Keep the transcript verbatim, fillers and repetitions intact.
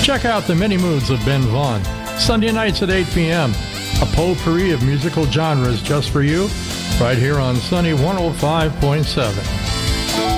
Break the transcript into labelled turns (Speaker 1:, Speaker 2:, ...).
Speaker 1: Check out the many moods of Ben Vaughn. Sunday nights at eight p.m. A potpourri of musical genres just for you, right here on Sunny one oh five point seven.